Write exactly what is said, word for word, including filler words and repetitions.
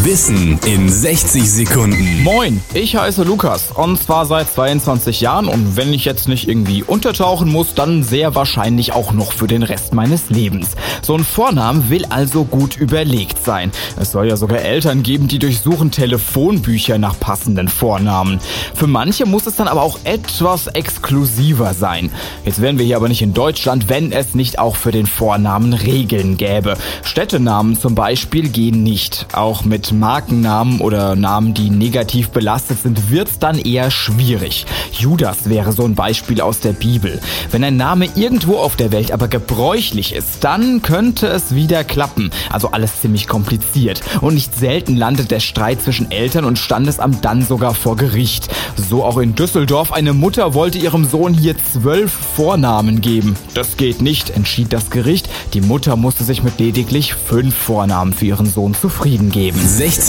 Wissen in sechzig Sekunden. Moin, ich heiße Lukas und zwar seit zweiundzwanzig Jahren und wenn ich jetzt nicht irgendwie untertauchen muss, dann sehr wahrscheinlich auch noch für den Rest meines Lebens. So ein Vorname will also gut überlegt sein. Es soll ja sogar Eltern geben, die durchsuchen Telefonbücher nach passenden Vornamen. Für manche muss es dann aber auch etwas exklusiver sein. Jetzt wären wir hier aber nicht in Deutschland, wenn es nicht auch für den Vornamen Regeln gäbe. Städtenamen zum Beispiel gehen nicht. Auch mit Markennamen oder Namen, die negativ belastet sind, wird's dann eher schwierig. Judas wäre so ein Beispiel aus der Bibel. Wenn ein Name irgendwo auf der Welt aber gebräuchlich ist, dann könnte es wieder klappen. Also alles ziemlich kompliziert. Und nicht selten landet der Streit zwischen Eltern und Standesamt dann sogar vor Gericht. So auch in Düsseldorf. Eine Mutter wollte ihrem Sohn hier zwölf Vornamen geben. Das geht nicht, entschied das Gericht. Die Mutter musste sich mit lediglich fünf Vornamen für ihren Sohn zufrieden geben.